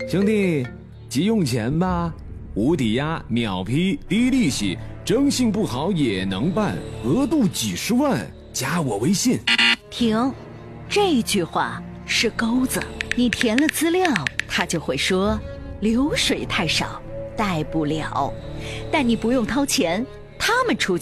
兄弟，急用钱吧？无抵押、秒批、低利息，征信不好也能办，额度几十万，加我微信。 停，这句话是钩子，你填了资料，他就会说流水太少，贷不了，但你不用掏钱，他们出